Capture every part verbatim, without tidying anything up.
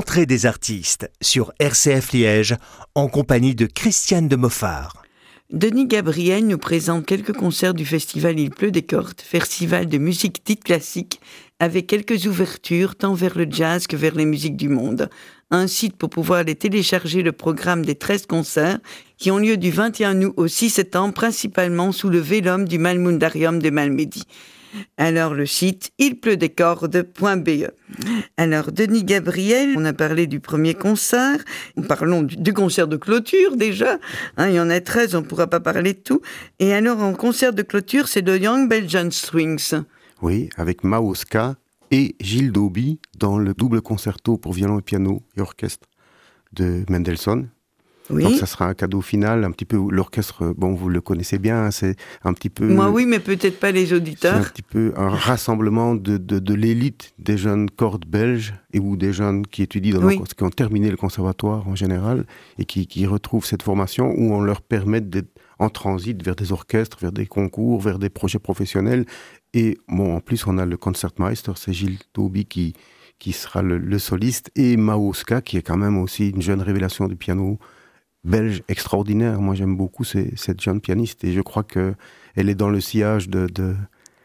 L'entrée des artistes sur R C F Liège en compagnie de Christiane de Moffard. Denis Gabriel nous présente quelques concerts du festival Il pleut des cordes, festival de musique dite classique, avec quelques ouvertures tant vers le jazz que vers les musiques du monde. Un site pour pouvoir aller télécharger le programme des treize concerts qui ont lieu du vingt et un août au six septembre, principalement sous le vélum du Malmundarium de Malmedy. Alors le site il pleut des cordes point b e. Alors Denis Gabriel, on a parlé du premier concert, parlons du, du concert de clôture déjà, hein, il y en a treize, on ne pourra pas parler de tout. Et alors en concert de clôture, c'est de Young Belgian Strings. Oui, avec Maoska et Gilles Dauby dans le double concerto pour violon et piano et orchestre de Mendelssohn. Oui. Donc ça sera un cadeau final, un petit peu l'orchestre, bon vous le connaissez bien, c'est un petit peu... Moi oui, mais peut-être pas les auditeurs. C'est un petit peu un rassemblement de, de, de l'élite des jeunes cordes belges et ou des jeunes qui étudient, dans oui. le, qui ont terminé le conservatoire en général et qui, qui retrouvent cette formation où on leur permet d'être en transit vers des orchestres, vers des concours, vers des projets professionnels. Et bon, en plus on a le Concertmeister, c'est Gilles Dauby qui, qui sera le, le soliste, et Maoska qui est quand même aussi une jeune révélation du piano belge extraordinaire. Moi j'aime beaucoup ces, cette jeune pianiste et je crois qu'elle est dans le sillage de, de,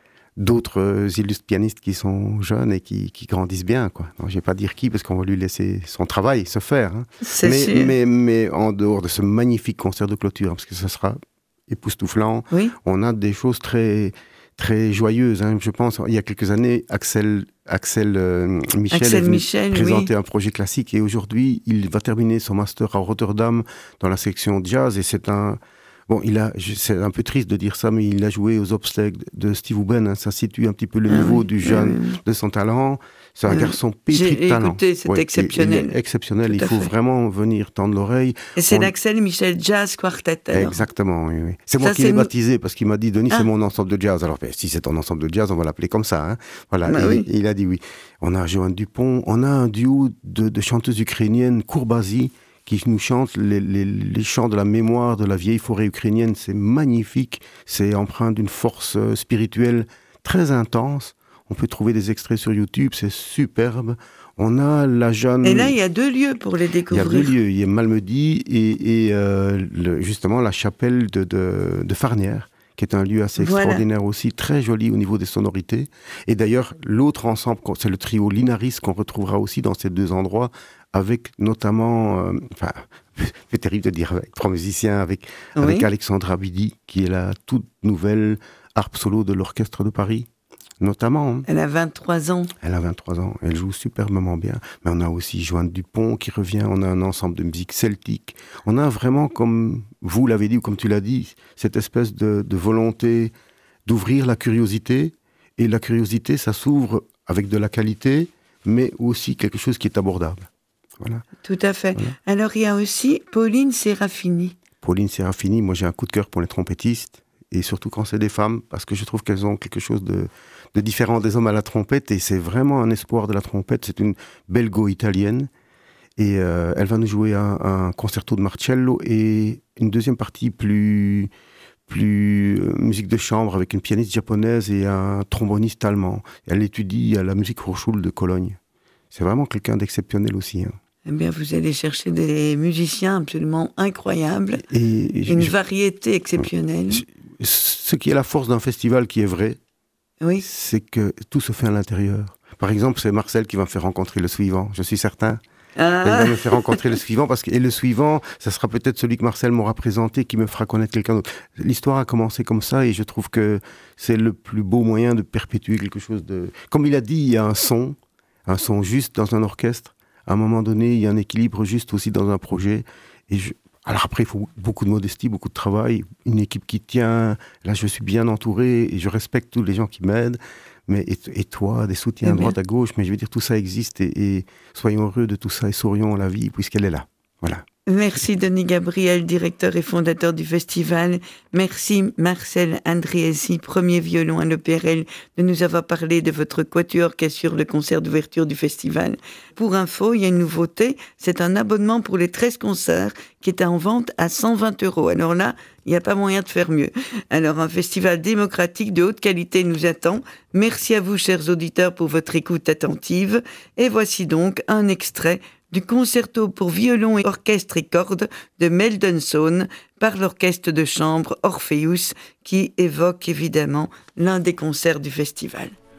d'autres illustres pianistes qui sont jeunes et qui, qui grandissent bien, quoi. Non, je ne vais pas dire qui parce qu'on va lui laisser son travail se faire. Hein. C'est mais, sûr. mais, mais en dehors de ce magnifique concert de clôture, parce que ce sera époustouflant, oui. on a des choses très... très joyeuse, hein. Je pense, il y a quelques années, Axel, Axel euh, Michel Axel est venu Michel, présenter oui. un projet classique et aujourd'hui, il va terminer son master à Rotterdam dans la section jazz et c'est un... Bon, il a, c'est un peu triste de dire ça, mais il a joué aux obstacles de Steve Huben, hein. Ça situe un petit peu le ah, niveau oui, du jeune, oui. de son talent. C'est un oui. garçon pétri J'ai de talent. écouté, c'est ouais, exceptionnel. Il est exceptionnel, Tout il à faut fait. vraiment venir tendre l'oreille. Et c'est On... l'Axel Michel Jazz Quartet. Alors. Exactement, oui, oui. C'est Ça, moi qui c'est l'ai nous... baptisé parce qu'il m'a dit, Denis, ah. c'est mon ensemble de jazz. Alors, ben, si c'est ton ensemble de jazz, on va l'appeler comme ça. Hein. Voilà. Bah, et, oui. et il a dit oui. On a Joanne Dupont, on a un duo de, de chanteuses ukrainiennes, Kourbasi, qui nous chante les, les, les chants de la mémoire de la vieille forêt ukrainienne. C'est magnifique, c'est empreint d'une force spirituelle très intense. On peut trouver des extraits sur YouTube, c'est superbe. On a la jeune... Et là, il y a deux lieux pour les découvrir. Il y a deux lieux, il y a Malmedy et, et euh, le, justement la chapelle de, de, de Farnières, qui est un lieu assez voilà. extraordinaire aussi, très joli au niveau des sonorités. Et d'ailleurs, l'autre ensemble, c'est le trio Linaris qu'on retrouvera aussi dans ces deux endroits, avec notamment, euh, enfin, c'est terrible de dire avec trois musiciens, avec, oui. avec Alexandra Bidi, qui est la toute nouvelle harpe solo de l'Orchestre de Paris, notamment. Hein. Elle a vingt-trois ans. Elle a vingt-trois ans, elle joue superbement bien. Mais on a aussi Joanne Dupont qui revient, on a un ensemble de musique celtique. On a vraiment, comme vous l'avez dit ou comme tu l'as dit, cette espèce de, de volonté d'ouvrir la curiosité. Et la curiosité, ça s'ouvre avec de la qualité, mais aussi quelque chose qui est abordable. Voilà. Tout à fait. Voilà. Alors, il y a aussi Pauline Sérafini. Pauline Sérafini, moi j'ai un coup de cœur pour les trompettistes, et surtout quand c'est des femmes, parce que je trouve qu'elles ont quelque chose de, de différent des hommes à la trompette, et c'est vraiment un espoir de la trompette. C'est une belgo-italienne, et euh, elle va nous jouer un, un concerto de Marcello, et une deuxième partie plus... plus euh, musique de chambre, avec une pianiste japonaise et un tromboniste allemand. Elle étudie à la Musique Hochschule de Cologne. C'est vraiment quelqu'un d'exceptionnel aussi, hein. Eh bien, vous allez chercher des musiciens absolument incroyables, et, et une je, variété exceptionnelle. Je, ce qui est la force d'un festival qui est vrai, oui. c'est que tout se fait à l'intérieur. Par exemple, c'est Marcel qui va me faire rencontrer le suivant, je suis certain. Ah. Elle va me faire rencontrer le suivant, parce que, et le suivant, ça sera peut-être celui que Marcel m'aura présenté, qui me fera connaître quelqu'un d'autre. L'histoire a commencé comme ça, et je trouve que c'est le plus beau moyen de perpétuer quelque chose de... Comme il a dit, il y a un son, un son juste dans un orchestre. À un moment donné, il y a un équilibre juste aussi dans un projet. Et je... Alors après, il faut beaucoup de modestie, beaucoup de travail, une équipe qui tient. Là, je suis bien entouré et je respecte tous les gens qui m'aident. Mais et, et toi, des soutiens à droite, à gauche. Mais je veux dire, tout ça existe et, et soyons heureux de tout ça et sourions la vie puisqu'elle est là. Voilà. Merci Denis Gabriel, directeur et fondateur du festival. Merci Marcel Andriesi, premier violon à l'O P R L, de nous avoir parlé de votre quatuor qui assure le concert d'ouverture du festival. Pour info, il y a une nouveauté, c'est un abonnement pour les treize concerts qui est en vente à cent vingt euros. Alors là, il n'y a pas moyen de faire mieux. Alors un festival démocratique de haute qualité nous attend. Merci à vous, chers auditeurs, pour votre écoute attentive. Et voici donc un extrait du concerto pour violon et orchestre et cordes de Mendelssohn par l'orchestre de chambre Orpheus, qui évoque évidemment l'un des concerts du festival.